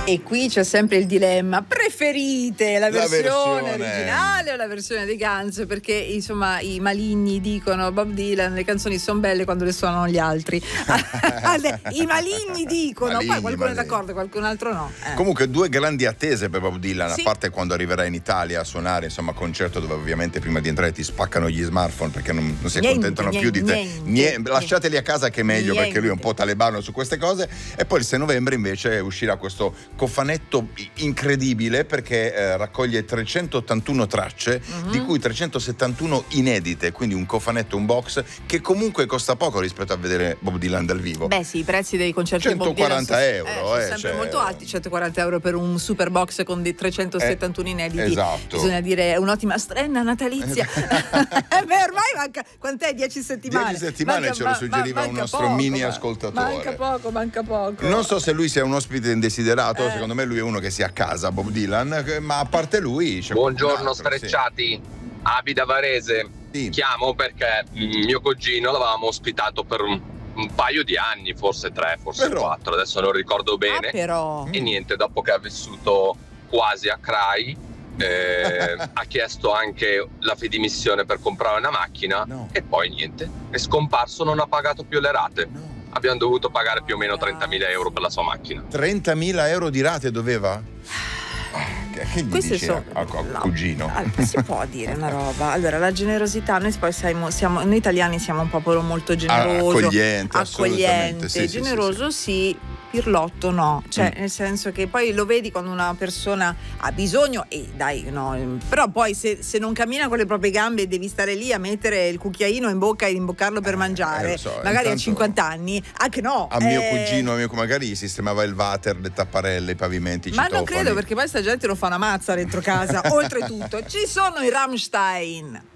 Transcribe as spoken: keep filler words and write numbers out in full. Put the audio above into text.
E qui c'è sempre il dilemma: preferite la versione, La versione originale o la versione dei Guns? Perché insomma i maligni dicono Bob Dylan le canzoni sono belle quando le suonano gli altri. I maligni dicono, Maligni, poi qualcuno maligni. è d'accordo, qualcun altro no. Eh. Comunque due grandi attese per Bob Dylan, Sì. a parte quando arriverà in Italia a suonare, insomma, concerto dove ovviamente prima di entrare ti spaccano gli smartphone perché non, non si Niente, accontentano niente, più di te. niente, Nie- niente. lasciateli a casa che è meglio, Niente. perché lui è un po' talebano su queste cose. E poi il sei novembre invece uscirà questo cofanetto incredibile perché eh, raccoglie trecentottantuno tracce, Mhm. di cui trecentosettantuno inedite, quindi un cofanetto, un box che comunque costa poco rispetto a vedere Bob Dylan dal vivo. Beh sì, i prezzi dei concerti di Bob Dylan centoquaranta sono- euro, sono eh, sempre cioè- molto alti. Centoquaranta euro per un super box con dei trecentosettantuno Eh, inediti. esatto. Bisogna dire è un'ottima strenna natalizia. Beh, ormai manca quant'è? dieci settimane. Dieci settimane Manca- ce lo ma- suggeriva ma- un manca nostro poco, mini ma- ascoltatore. Manca poco, manca poco. Non so se lui sia un ospite indesiderato, Eh. secondo me lui è uno che sia a casa, Bob Dylan, ma a parte lui c'è Buongiorno qualcun altro, sì. sfrecciati, Abi da Varese. Sì. Chiamo perché mm, mio cugino l'avevamo ospitato per un, un paio di anni, forse tre, forse Però. quattro, adesso non ricordo bene. Ah, però. E niente, dopo che ha vissuto quasi a Crai, eh, ha chiesto anche la fidimissione per comprare una macchina No. e poi niente, è scomparso, non ha pagato più le rate. No. Abbiamo dovuto pagare più o meno trentamila euro per la sua macchina. trentamila euro di rate doveva? Ah, Che, che gli Queste dice sono al, al no, cugino? allora, si può dire una roba. Allora, la generosità, noi poi siamo, siamo noi italiani siamo un popolo molto generoso, accogliente, assolutamente, accogliente, sì, sì, generoso sì, pirlotto no, cioè nel senso che poi lo vedi quando una persona ha bisogno e dai no, però poi se, se non cammina con le proprie gambe e devi stare lì a mettere il cucchiaino in bocca e imboccarlo per mangiare, eh, lo so, magari intanto a cinquanta anni, anche no. A mio eh, cugino, a mio, magari gli sistemava il water, le tapparelle, i pavimenti, i Ma non citofoni. credo, perché poi sta gente lo fa una mazza dentro casa. Oltretutto, ci sono i Rammstein.